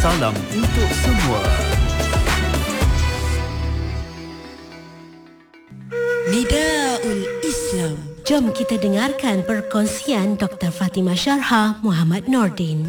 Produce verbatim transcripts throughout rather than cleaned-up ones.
Salam untuk semua. Nidaul Islam. Jom kita dengarkan perkongsian Doktor Fatimah Syarhah Muhammad Nordin.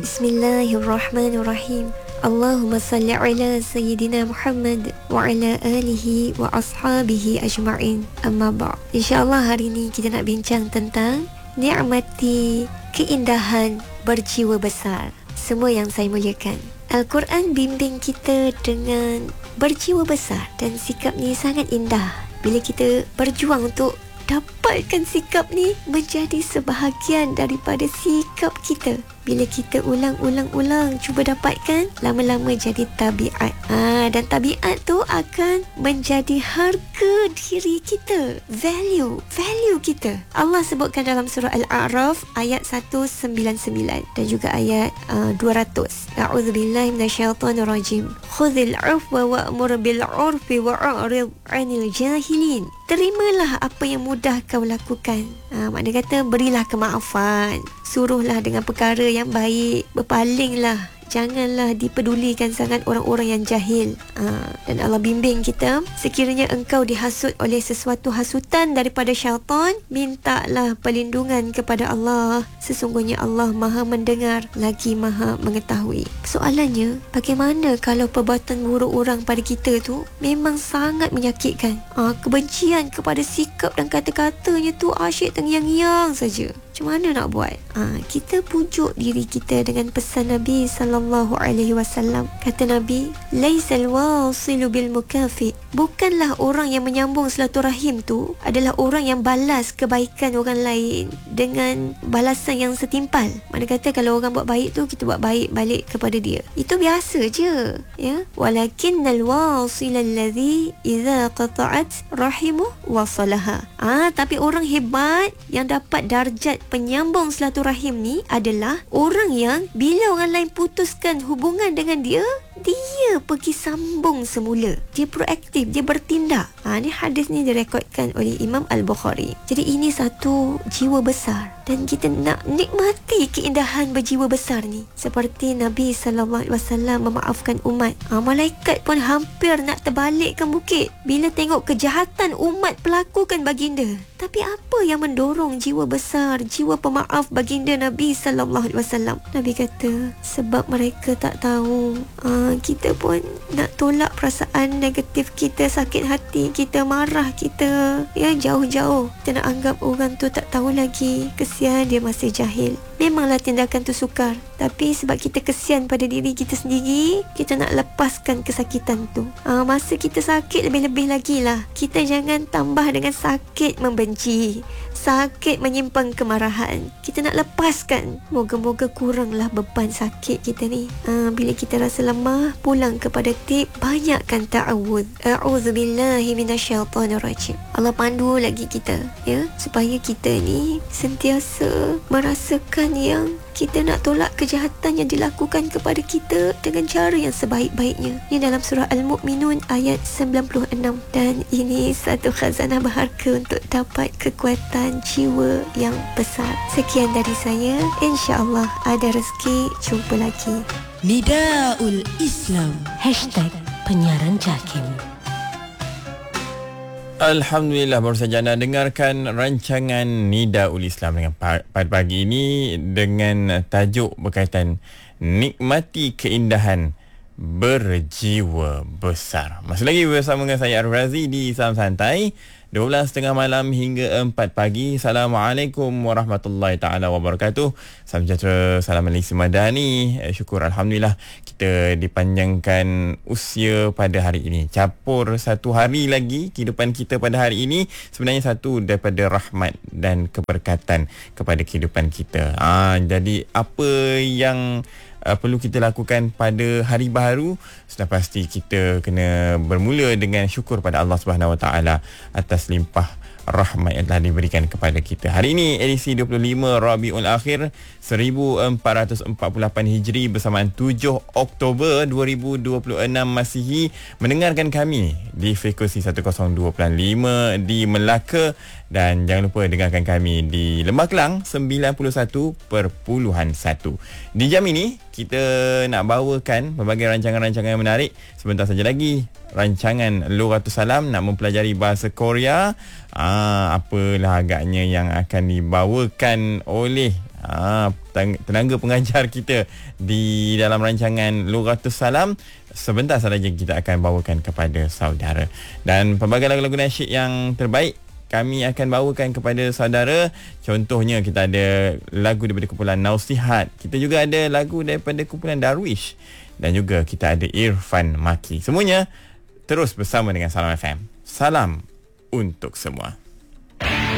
Bismillahirrahmanirrahim. Allahumma salli ala Sayyidina Muhammad wa ala alihi wa ashabihi ajma'in. Amma ba'. InsyaAllah hari ini kita nak bincang tentang nikmati keindahan berjiwa besar. Semua yang saya muliakan, Al-Quran bimbing kita dengan berjiwa besar, dan sikap ni sangat indah. Bila kita berjuang untuk dapatkan sikap ni menjadi sebahagian daripada sikap kita. Bila kita ulang-ulang-ulang cuba dapatkan, lama-lama jadi tabiat. Ha, dan tabiat tu akan menjadi harga diri kita. Value. Value kita. Allah sebutkan dalam surah Al-A'raf ayat seratus sembilan puluh sembilan dan juga ayat uh, dua ratus. A'udzubillahi minasyaitonirrajim. Khudhil 'afwa wa'mur bil 'urfi wa'rid 'anil jahilin. Terimalah apa yang mudah kau lakukan. Ha, makna kata berilah kemaafan. Suruhlah dengan perkara yang baik. Berpalinglah. Janganlah dipedulikan sangat orang-orang yang jahil. Ha, dan Allah bimbing kita, sekiranya engkau dihasut oleh sesuatu hasutan daripada syaitan, mintalah perlindungan kepada Allah. Sesungguhnya Allah Maha mendengar lagi Maha mengetahui. Soalannya, bagaimana kalau perbuatan buruk orang pada kita tu memang sangat menyakitkan? Ha, kebencian kepada sikap dan kata-katanya tu asyik terngiang-ngiang saja. Macam mana nak buat? Ha, kita pujuk diri kita dengan pesan Nabi sallallahu alaihi wasallam. Kata Nabi, "Laisal wasilu bil mukafi." Bukanlah orang yang menyambung silaturahim tu adalah orang yang balas kebaikan orang lain dengan balasan yang setimpal. Mana kata kalau orang buat baik tu, kita buat baik balik kepada dia. Itu biasa je, ya. Walakinnal wasil allazi idza qata'at rahimu wasalaha. Ah, tapi orang hebat yang dapat darjat penyambung silaturahim ni adalah orang yang bila orang lain putuskan hubungan dengan dia, dia pergi sambung semula. Dia proaktif, dia bertindak. Ha, ni hadis ni direkodkan oleh Imam Al-Bukhari. Jadi ini satu jiwa besar, dan kita nak nikmati keindahan berjiwa besar ni. Seperti Nabi sallallahu alaihi wasallam memaafkan umat. Ha, malaikat pun hampir nak terbalikkan bukit bila tengok kejahatan umat pelakukan baginda. Tapi apa yang mendorong jiwa besar, jiwa pemaaf baginda Nabi sallallahu alaihi wasallam? Nabi kata, sebab mereka tak tahu. Ha, kita pun nak tolak perasaan negatif kita, sakit hati kita, marah kita, ya, jauh-jauh. Kita nak anggap orang tu tak tahu lagi. Kesian, dia masih jahil. Memanglah tindakan tu sukar, tapi sebab kita kesian pada diri kita sendiri, kita nak lepaskan kesakitan tu. Ha, masa kita sakit, lebih-lebih lagi lah, kita jangan tambah dengan sakit membenci, sakit menyimpan kemarahan. Kita nak lepaskan. Moga-moga kuranglah beban sakit kita ni. Ha, bila kita rasa lemah, pulang kepada tip, banyakkan ta'awudz. A'udzubillahi minasyaitonirrajim. Allah pandu lagi kita, ya, supaya kita ni sentiasa merasakan yang kita nak tolak kejahatan yang dilakukan kepada kita dengan cara yang sebaik-baiknya. Ini dalam surah Al-Mu'minun ayat sembilan puluh enam. Dan ini satu khazanah berharga untuk dapat kekuatan jiwa yang besar. Sekian dari saya. InsyaAllah ada rezeki, jumpa lagi. Nidaul Islam. Hashtag penyiaran JAKIM. Alhamdulillah, baru saja anda dengarkan rancangan Nidaul Islam dengan pada pagi ini dengan tajuk berkaitan nikmati keindahan berjiwa besar. Masih lagi bersama dengan saya Arif Razi di Salam Santai, dua belas tiga puluh malam hingga empat pagi. Assalamualaikum warahmatullahi taala wabarakatuh. Salam sejahtera, salam alaihi madani. Eh, syukur alhamdulillah kita dipanjangkan usia pada hari ini. Capur satu hari lagi kehidupan kita pada hari ini sebenarnya satu daripada rahmat dan keberkatan kepada kehidupan kita. Ah, jadi apa yang Uh, perlu kita lakukan pada hari baru, sudah pasti kita kena bermula dengan syukur pada Allah Subhanahu Wa Taala atas limpah rahmat yang telah diberikan kepada kita. Hari ini edisi dua puluh lima Rabiul Akhir seribu empat ratus empat puluh lapan Hijri bersamaan tujuh Oktober dua ribu dua puluh enam Masihi. Mendengarkan kami di frekuensi seratus dua puluh lima di Melaka Dan jangan lupa dengarkan kami di Lembah Kelang sembilan puluh satu perpuluhan satu. Di jam ini kita nak bawakan pelbagai rancangan-rancangan yang menarik. Sebentar saja lagi rancangan Luratus Salam nak mempelajari bahasa Korea. Ah, apalah agaknya yang akan dibawakan oleh ah, tenaga pengajar kita di dalam rancangan Luratus Salam. Sebentar saja kita akan bawakan kepada saudara. Dan pelbagai lagu-lagu nasyid yang terbaik kami akan bawakan kepada saudara. Contohnya kita ada lagu daripada kumpulan Nausihat. Kita juga ada lagu daripada kumpulan Darwish. Dan juga kita ada Irfan Maki. Semuanya terus bersama dengan Salam F M. Salam untuk semua.